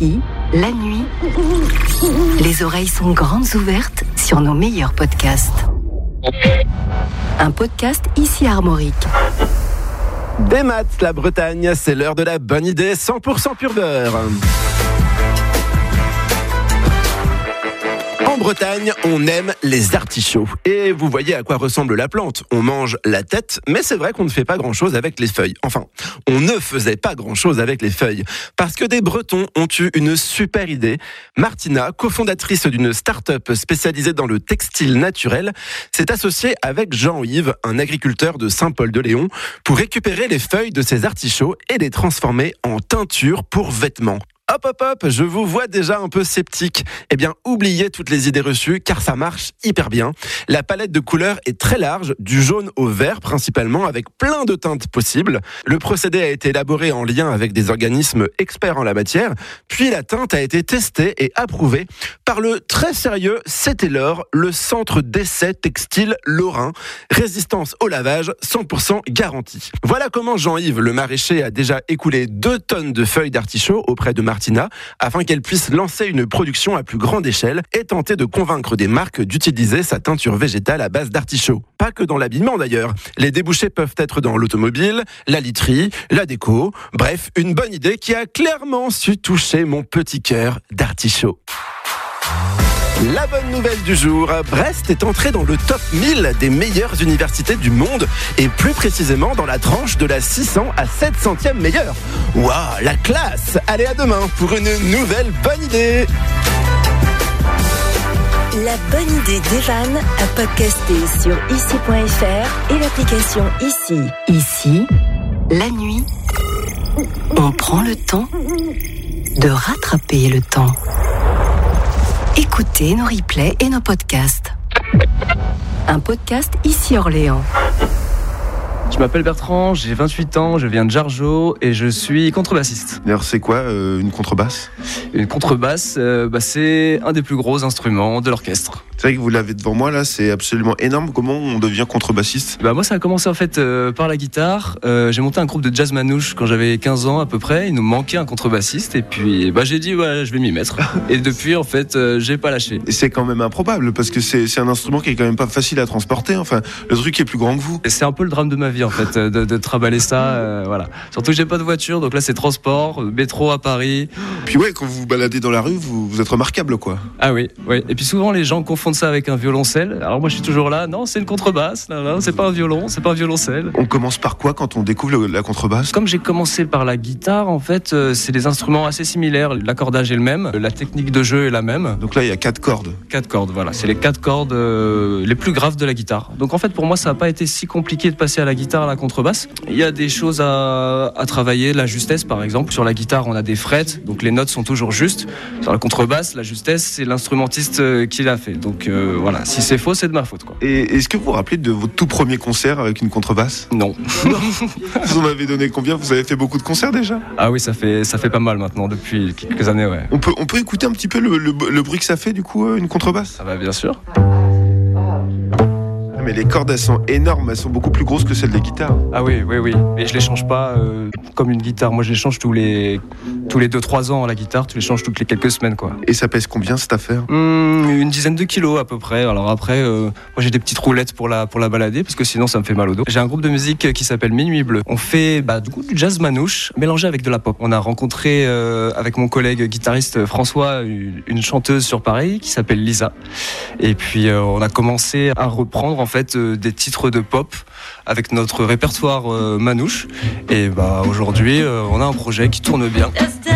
Ici, la nuit, les oreilles sont grandes ouvertes sur nos meilleurs podcasts. Un podcast ici Armorique. Des maths, la Bretagne, c'est l'heure de la bonne idée 100% pur beurre. En Bretagne, on aime les artichauts. Et vous voyez à quoi ressemble la plante. On mange la tête, mais c'est vrai qu'on ne fait pas grand-chose avec les feuilles. Enfin, on ne faisait pas grand-chose avec les feuilles. Parce que des Bretons ont eu une super idée. Martina, cofondatrice d'une start-up spécialisée dans le textile naturel, s'est associée avec Jean-Yves, un agriculteur de Saint-Paul-de-Léon, pour récupérer les feuilles de ces artichauts et les transformer en teinture pour vêtements. Hop, je vous vois déjà un peu sceptique. Eh bien, oubliez toutes les idées reçues, car ça marche hyper bien. La palette de couleurs est très large, du jaune au vert principalement, avec plein de teintes possibles. Le procédé a été élaboré en lien avec des organismes experts en la matière, puis la teinte a été testée et approuvée par le très sérieux CETELOR, le centre d'essai textile lorrain. Résistance au lavage, 100% garantie. Voilà comment Jean-Yves, le maraîcher, a déjà écoulé 2 tonnes de feuilles d'artichaut auprès de Martina, afin qu'elle puisse lancer une production à plus grande échelle et tenter de convaincre des marques d'utiliser sa teinture végétale à base d'artichaut. Pas que dans l'habillement d'ailleurs. Les débouchés peuvent être dans l'automobile, la literie, la déco. Bref, une bonne idée qui a clairement su toucher mon petit cœur d'artichaut. La bonne nouvelle du jour, Brest est entré dans le top 1000 des meilleures universités du monde et plus précisément dans la tranche de la 600 à 700e meilleure. Waouh, la classe! Allez, à demain pour une nouvelle bonne idée. La bonne idée d'Evan à podcaster sur ici.fr et l'application Ici. Ici, la nuit, on prend le temps de rattraper le temps. Écoutez nos replays et nos podcasts. Un podcast Ici Orléans. Je m'appelle Bertrand, j'ai 28 ans, je viens de Jargeau et je suis contrebassiste. D'ailleurs, c'est quoi une contrebasse ? Une contrebasse, c'est un des plus gros instruments de l'orchestre. C'est vrai que vous l'avez devant moi, là, c'est absolument énorme. Comment on devient contrebassiste ? Moi, ça a commencé en fait par la guitare. J'ai monté un groupe de jazz manouche quand j'avais 15 ans à peu près. Il nous manquait un contrebassiste et puis j'ai dit je vais m'y mettre. Et depuis, en fait, j'ai pas lâché. Et c'est quand même improbable parce que c'est un instrument qui est quand même pas facile à transporter. Enfin, le truc est plus grand que vous. Et c'est un peu le drame de ma vie en fait, de trimballer ça. Voilà. Surtout que j'ai pas de voiture, donc là c'est transport, métro à Paris. Puis quand vous vous baladez dans la rue, vous êtes remarquable, quoi. Ah oui. Et puis souvent les gens confondent ça avec un violoncelle. Alors moi je suis toujours là, non, c'est une contrebasse, non, c'est pas un violon, c'est pas un violoncelle. On commence par quoi quand on découvre la contrebasse ? Comme j'ai commencé par la guitare, en fait, c'est des instruments assez similaires. L'accordage est le même, la technique de jeu est la même. Donc là il y a 4 cordes. 4 cordes, voilà. C'est les 4 cordes les plus graves de la guitare. Donc en fait pour moi ça n'a pas été si compliqué de passer à la guitare, à la contrebasse. Il y a des choses à travailler, la justesse par exemple. Sur la guitare on a des frettes, donc les notes sont toujours justes. Sur la contrebasse, la justesse c'est l'instrumentiste qui l'a fait. Donc voilà, si c'est faux, c'est de ma faute, quoi. Et est-ce que vous vous rappelez de votre tout premier concert avec une contrebasse ? Non. Vous en avez donné combien ? Vous avez fait beaucoup de concerts déjà ? Ah oui, ça fait pas mal maintenant, depuis quelques années, ouais. On peut écouter un petit peu le bruit que ça fait, du coup, une contrebasse ? Ah bien sûr. Mais les cordes, elles sont énormes, elles sont beaucoup plus grosses que celles des guitares. Ah oui. Mais je les change pas comme une guitare. Moi, je les change tous les 2-3 ans. La guitare, tu les changes toutes les quelques semaines, quoi. Et ça pèse combien, cette affaire ? Une dizaine de kilos à peu près. Alors après, moi j'ai des petites roulettes pour la balader parce que sinon ça me fait mal au dos. J'ai un groupe de musique qui s'appelle Minuit Bleu. On fait du jazz manouche mélangé avec de la pop. On a rencontré avec mon collègue guitariste François une chanteuse sur Paris qui s'appelle Lisa. Et puis on a commencé à reprendre en fait des titres de pop avec notre répertoire manouche. Et aujourd'hui on a un projet qui tourne bien.